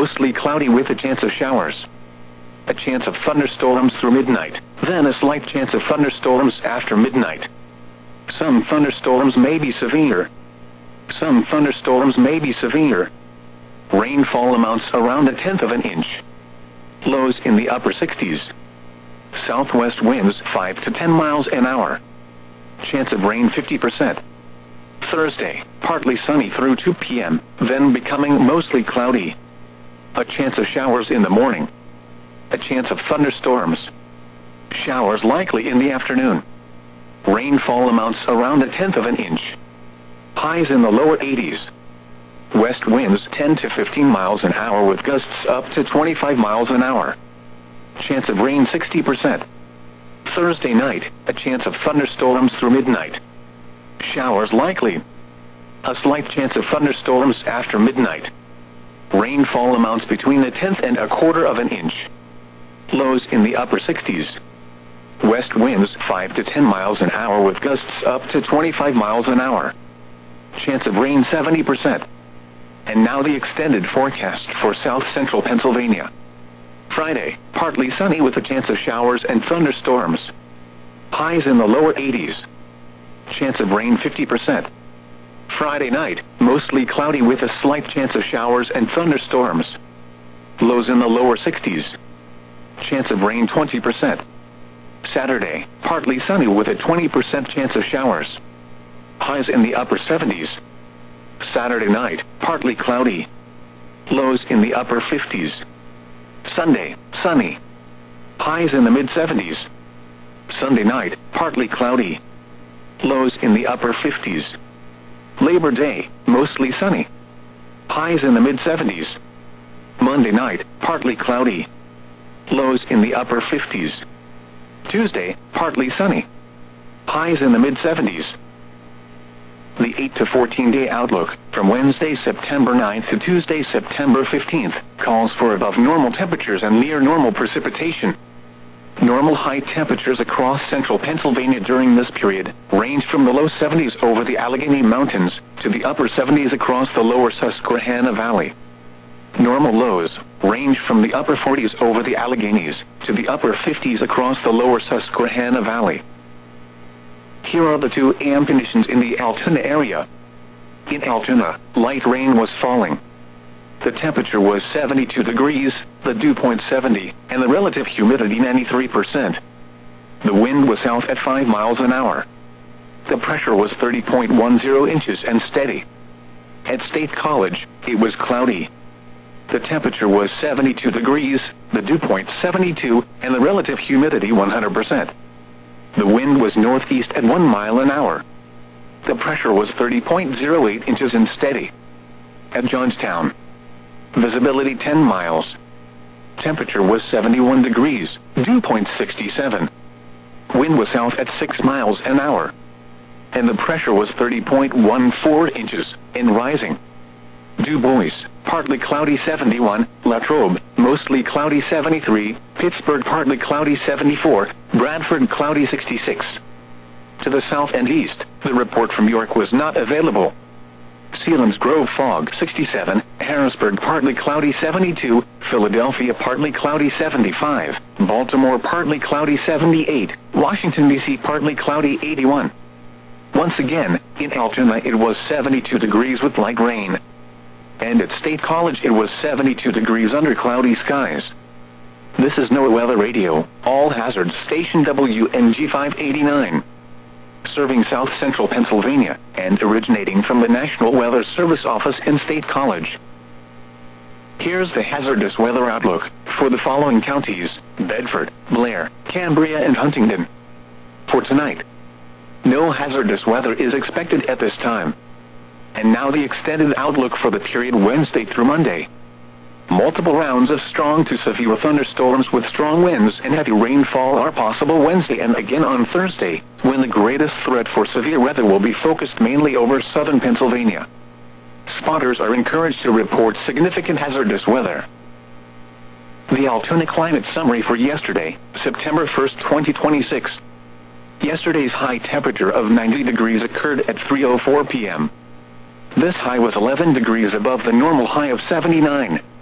mostly cloudy with a chance of showers. A chance of thunderstorms through midnight, then a slight chance of thunderstorms after midnight. Some thunderstorms may be severe. Rainfall amounts around 1/10 of an inch. Lows in the upper 60s. Southwest winds 5 to 10 miles an hour. Chance of rain 50%. Thursday, partly sunny through 2 p.m., then becoming mostly cloudy. A chance of showers in the morning. A chance of thunderstorms. Showers likely in the afternoon. Rainfall amounts around 1/10 of an inch. Highs in the lower 80s. West winds 10 to 15 miles an hour with gusts up to 25 miles an hour. Chance of rain 60%. Thursday night, a chance of thunderstorms through midnight. Showers likely. A slight chance of thunderstorms after midnight. Rainfall amounts between 1/10 and 1/4 of an inch. Lows in the upper 60s. West winds 5 to 10 miles an hour with gusts up to 25 miles an hour. Chance of rain 70%. And now the extended forecast for south-central Pennsylvania. Friday, partly sunny with a chance of showers and thunderstorms. Highs in the lower 80s. Chance of rain 50%. Friday night, mostly cloudy with a slight chance of showers and thunderstorms. Lows in the lower 60s. Chance of rain 20%. Saturday, partly sunny with a 20% chance of showers. Highs in the upper 70s. Saturday night, partly cloudy. Lows in the upper 50s. Sunday, sunny. Highs in the mid-70s. Sunday night, partly cloudy. Lows in the upper 50s. Labor Day, mostly sunny. Highs in the mid-70s. Monday night, partly cloudy. Lows in the upper 50s. Tuesday, partly sunny. Highs in the mid-70s. The 8 to 14-day outlook, from Wednesday, September 9th to Tuesday, September 15th, calls for above normal temperatures and near normal precipitation. Normal high temperatures across central Pennsylvania during this period range from the low 70s over the Allegheny Mountains to the upper 70s across the lower Susquehanna Valley. Normal lows range from the upper 40s over the Alleghenies to the upper 50s across the lower Susquehanna Valley. Here are the 2 AM conditions in the Altoona area. In Altoona, light rain was falling. The temperature was 72 degrees, the dew point 70, and the relative humidity 93%. The wind was south at 5 miles an hour. The pressure was 30.10 inches and steady. At State College, it was cloudy. The temperature was 72 degrees, the dew point 72, and the relative humidity 100%. The wind was northeast at 1 mile an hour. The pressure was 30.08 inches and steady. At Johnstown, visibility 10 miles. Temperature was 71 degrees, dew point 67. Wind was south at 6 miles an hour. And the pressure was 30.14 inches and rising. Du Bois, partly cloudy 71, Latrobe, mostly cloudy 73, Pittsburgh partly cloudy 74, Bradford cloudy 66. To the south and east, the report from York was not available. Selinsgrove fog 67, Harrisburg partly cloudy 72, Philadelphia partly cloudy 75, Baltimore partly cloudy 78, Washington D.C. partly cloudy 81. Once again, in Altoona it was 72 degrees with light rain. And at State College it was 72 degrees under cloudy skies. This is NOAA Weather Radio, all hazards station WNG 589. Serving south-central Pennsylvania, and originating from the National Weather Service office in State College. Here's the hazardous weather outlook for the following counties: Bedford, Blair, Cambria, and Huntingdon. For tonight, no hazardous weather is expected at this time. And now the extended outlook for the period Wednesday through Monday. Multiple rounds of strong to severe thunderstorms with strong winds and heavy rainfall are possible Wednesday and again on Thursday, when the greatest threat for severe weather will be focused mainly over southern Pennsylvania. Spotters are encouraged to report significant hazardous weather. The Altoona climate summary for yesterday, September 1st, 2026. Yesterday's high temperature of 90 degrees occurred at 3:04 p.m. This high was 11 degrees above the normal high of 79.